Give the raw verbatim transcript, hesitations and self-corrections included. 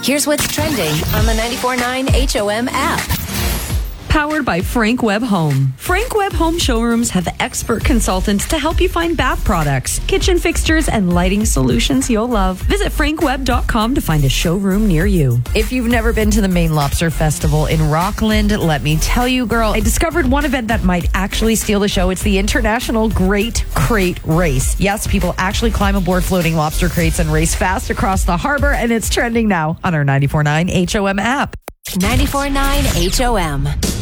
Here's what's trending on the ninety-four point nine H O M app. Powered by Frank Webb Home. Frank Webb Home Showrooms have expert consultants to help you find bath products, kitchen fixtures, and lighting solutions you'll love. Visit frank webb dot com to find a showroom near you. If you've never been to the Maine Lobster Festival in Rockland, let me tell you, girl, I discovered one event that might actually steal the show. It's the International Great Crate Race. Yes, people actually climb aboard floating lobster crates and race fast across the harbor, and it's trending now on our ninety-four point nine H O M app. ninety-four point nine H O M.